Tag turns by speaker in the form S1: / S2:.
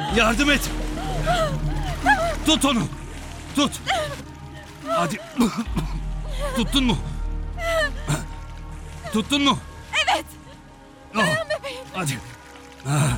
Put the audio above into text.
S1: Yardım et. Tut onu. Tut. Hadi. Tuttun mu? Tuttun mu?
S2: Evet.
S1: Dayan bebeğim. Hadi.